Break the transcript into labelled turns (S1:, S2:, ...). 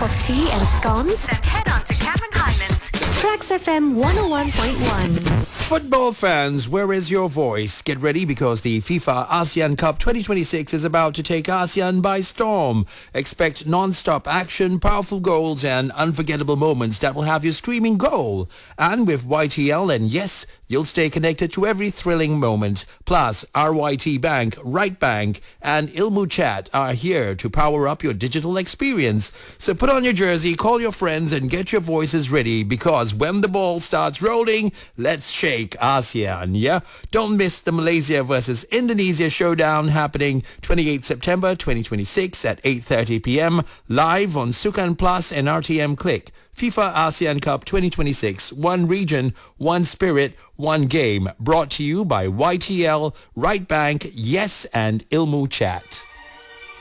S1: cup of tea and scones?
S2: Then head on to Cameron Highlands.
S1: Tracks FM 101.1.
S3: Football fans, where is your voice? Get ready because the FIFA ASEAN Cup 2026 is about to take ASEAN by storm. Expect non-stop action, powerful goals and unforgettable moments that will have you screaming goal. And with YTL, and yes, you'll stay connected to every thrilling moment. Plus, RYT Bank, Right Bank and Ilmu Chat are here to power up your digital experience. So put on your jersey, call your friends and get your voices ready because when the ball starts rolling, let's shake ASEAN, yeah? Don't miss the Malaysia versus Indonesia showdown happening 28 September 2026 at 8:30 p.m. live on Sukan Plus and RTM Click. FIFA ASEAN Cup 2026, one region, one spirit, one game. Brought to you by YTL, Right Bank, Yes and Ilmu Chat.